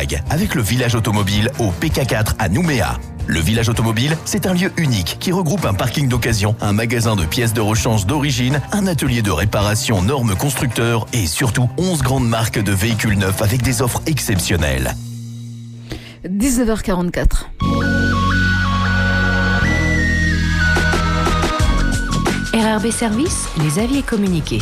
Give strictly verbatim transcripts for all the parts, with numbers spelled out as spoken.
Mag, avec le village automobile au P K quatre à Nouméa. Le village automobile, c'est un lieu unique qui regroupe un parking d'occasion, un magasin de pièces de rechange d'origine, un atelier de réparation normes constructeurs et surtout onze grandes marques de véhicules neufs avec des offres exceptionnelles. dix-neuf heures quarante-quatre. R R B Service, les avis et communiqués.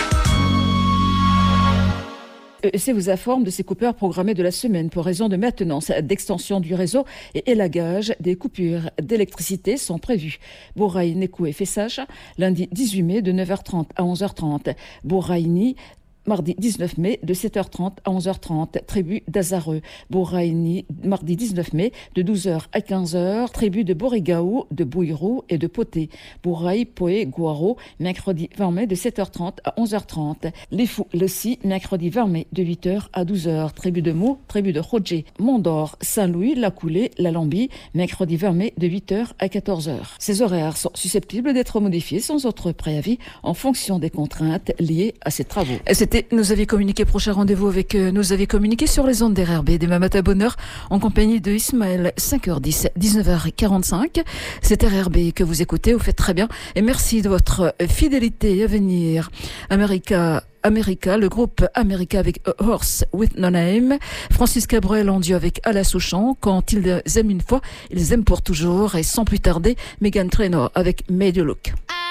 E E C vous informe de ces coupures programmées de la semaine pour raison de maintenance, d'extension du réseau et élagage. Des coupures d'électricité sont prévues. Bouraï, Nekou et Fessage, lundi dix-huit mai de neuf heures trente à onze heures trente. Bouraïni, mardi dix-neuf mai de sept heures trente à onze heures trente, tribu d'Azareux. Bouraïni, mardi dix-neuf mai de douze heures à quinze heures, tribu de Borigaou, de Bouirou et de Poté. Bouraï, Poé, Guaro, mercredi vingt mai de sept heures trente à onze heures trente. Les Fous, Lessi, mercredi vingt mai de huit heures à douze heures, tribu de Mou, tribu de Rodjé. Mondor, Saint-Louis, La Coulée, La Lambie, mercredi vingt mai de huit heures à quatorze heures. Ces horaires sont susceptibles d'être modifiés sans autre préavis en fonction des contraintes liées à ces travaux. C'était Nos avis communiqués. Prochain rendez-vous avec euh, Nos avis communiqués sur les ondes d'R R B. Demain matin, bonne heure, en compagnie de Ismaël, cinq heures dix, dix-neuf heures quarante-cinq. C'est R R B que vous écoutez. Vous faites très bien. Et merci de votre fidélité à venir. America. America, le groupe America avec A Horse with No Name. Francis Cabrel en duo avec Ala Souchon. Quand ils aiment une fois, ils aiment pour toujours. Et sans plus tarder, Meghan Trainor avec Made You Look.